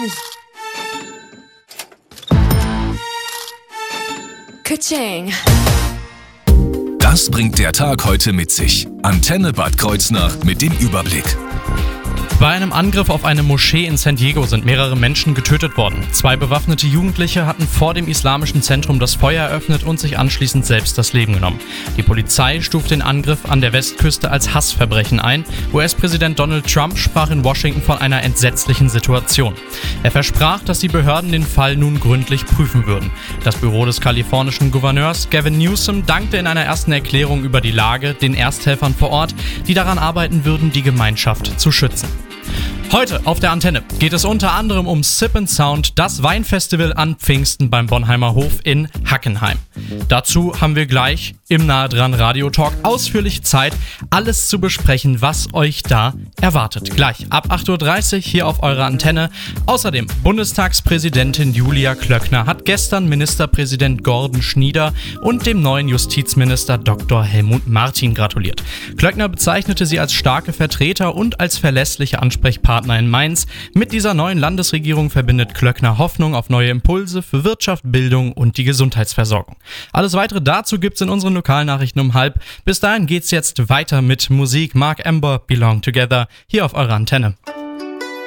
Moment. Ka-ching. Das bringt der Tag heute mit sich. Antenne Bad Kreuznach mit dem Überblick. Bei einem Angriff auf eine Moschee in San Diego sind mehrere Menschen getötet worden. 2 bewaffnete Jugendliche hatten vor dem islamischen Zentrum das Feuer eröffnet und sich anschließend selbst das Leben genommen. Die Polizei stuft den Angriff an der Westküste als Hassverbrechen ein. US-Präsident Donald Trump sprach in Washington von einer entsetzlichen Situation. Er versprach, dass die Behörden den Fall nun gründlich prüfen würden. Das Büro des kalifornischen Gouverneurs Gavin Newsom dankte in einer ersten Erklärung über die Lage den Ersthelfern vor Ort, die daran arbeiten würden, die Gemeinschaft zu schützen. Heute auf der Antenne geht es unter anderem um Sip & Sound, das Weinfestival an Pfingsten beim Bonheimer Hof in Hackenheim. Dazu haben wir gleich im Nahe dran Radio Talk ausführlich Zeit, alles zu besprechen, was euch da erwartet. Gleich ab 8.30 Uhr hier auf eurer Antenne. Außerdem Bundestagspräsidentin Julia Klöckner hat gestern Ministerpräsident Gordon Schnieder und dem neuen Justizminister Dr. Helmut Martin gratuliert. Klöckner bezeichnete sie als starke Vertreter und als verlässliche Ansprechpartner in Mainz. Mit dieser neuen Landesregierung verbindet Klöckner Hoffnung auf neue Impulse für Wirtschaft, Bildung und die Gesundheitsversorgung. Alles weitere dazu gibt's in unseren Lokalnachrichten um 12:30. Bis dahin geht's jetzt weiter mit Musik. Mark Amber, Belong Together, hier auf eurer Antenne.